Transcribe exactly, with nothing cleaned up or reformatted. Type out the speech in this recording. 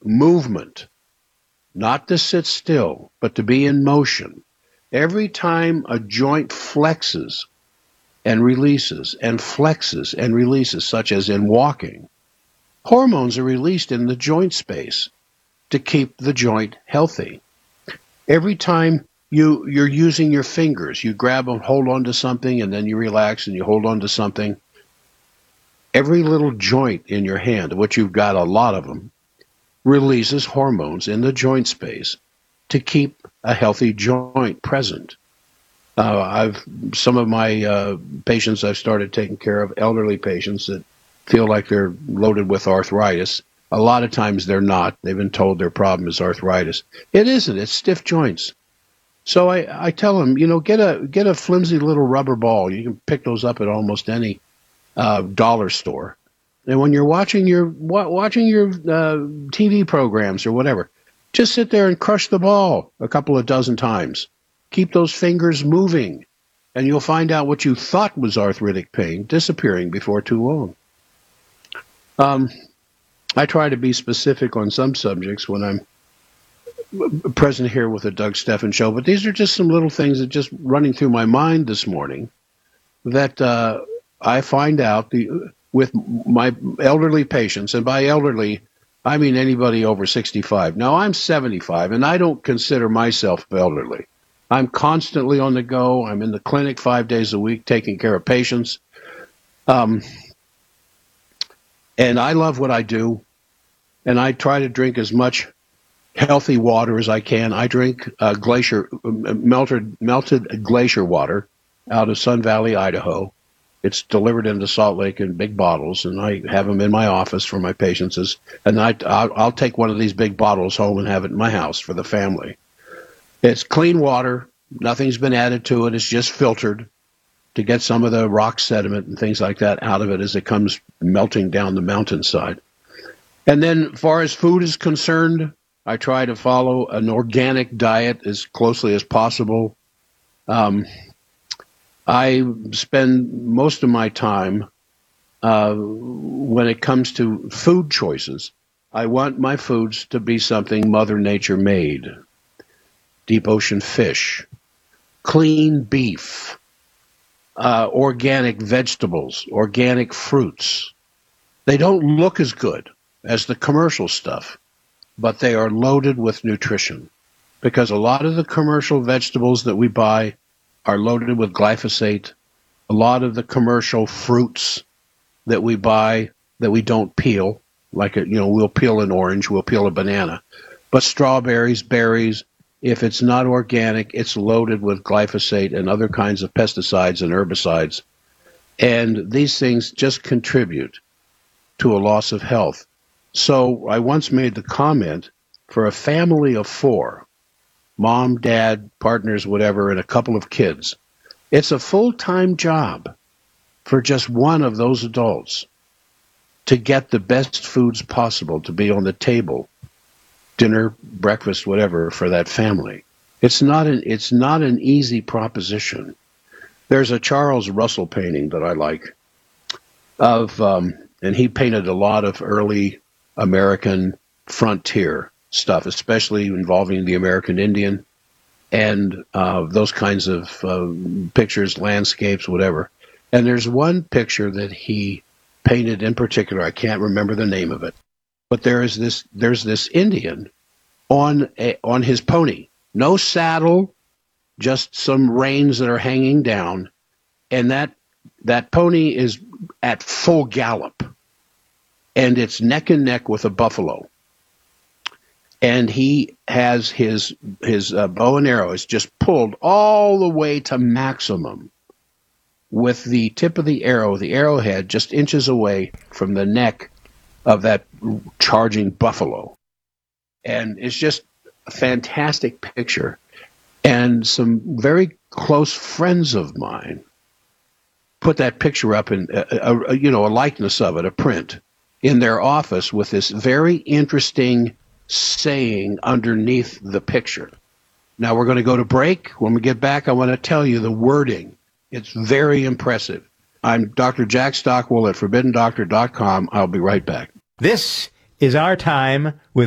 movement, not to sit still, but to be in motion. Every time a joint flexes and releases and flexes and releases, such as in walking, hormones are released in the joint space to keep the joint healthy. Every time you, you're using your fingers, you grab and hold on to something, and then you relax and you hold on to something. Every little joint in your hand, which you've got a lot of them, releases hormones in the joint space to keep a healthy joint present. Uh, I've some of my uh, patients I've started taking care of, elderly patients that feel like they're loaded with arthritis. A lot of times they're not. They've been told their problem is arthritis. It isn't. It's stiff joints. So I, I tell them, you know, get a get a flimsy little rubber ball. You can pick those up at almost any uh, dollar store. And when you're watching your wa- watching your uh, T V programs or whatever, just sit there and crush the ball a couple of dozen times. Keep those fingers moving, and you'll find out what you thought was arthritic pain disappearing before too long. Um, I try to be specific on some subjects when I'm present here with the Doug Steffen Show, but these are just some little things that just running through my mind this morning that uh, I find out the, with my elderly patients, and by elderly, I mean anybody over sixty-five. Now, I'm seventy-five, and I don't consider myself elderly. I'm constantly on the go. I'm in the clinic five days a week taking care of patients. Um, and I love what I do, and I try to drink as much healthy water as I can. I drink uh, glacier melted melted glacier water out of Sun Valley, Idaho. It's delivered into Salt Lake in big bottles, and I have them in my office for my patients. And I, I'll, I'll take one of these big bottles home and have it in my house for the family. It's clean water. Nothing's been added to it. It's just filtered to get some of the rock sediment and things like that out of it as it comes melting down the mountainside. And then as far as food is concerned, I try to follow an organic diet as closely as possible. Um, I spend most of my time uh, when it comes to food choices. I want my foods to be something Mother Nature made. Deep ocean fish, clean beef, uh, organic vegetables, organic fruits. They don't look as good as the commercial stuff, but they are loaded with nutrition because a lot of the commercial vegetables that we buy are loaded with glyphosate. A lot of the commercial fruits that we buy that we don't peel, like, a, you know, we'll peel an orange, we'll peel a banana, but strawberries, berries, if it's not organic, it's loaded with glyphosate and other kinds of pesticides and herbicides. And these things just contribute to a loss of health. So I once made the comment, for a family of four, mom, dad, partners, whatever, and a couple of kids, it's a full-time job for just one of those adults to get the best foods possible to be on the table, dinner, breakfast, whatever, for that family. It's not an it's not an easy proposition. There's a Charles Russell painting that I like of, um, and he painted a lot of early American frontier stuff, especially involving the American Indian and uh, those kinds of uh, pictures, landscapes, whatever. And there's one picture that he painted in particular. I can't remember the name of it. But there is this, there's this Indian on a, on his pony, no saddle, just some reins that are hanging down, and that that pony is at full gallop, and it's neck and neck with a buffalo, and he has his his uh, bow and arrow is just pulled all the way to maximum, with the tip of the arrow, the arrowhead, just inches away from the neck of that charging buffalo. And it's just a fantastic picture. And some very close friends of mine put that picture up in, a, a, a, you know, a likeness of it, a print, in their office with this very interesting saying underneath the picture. Now we're going to go to break. When we get back, I want to tell you the wording. It's very impressive. I'm Doctor Jack Stockwell at forbidden doctor dot com. I'll be right back. This is Our Time with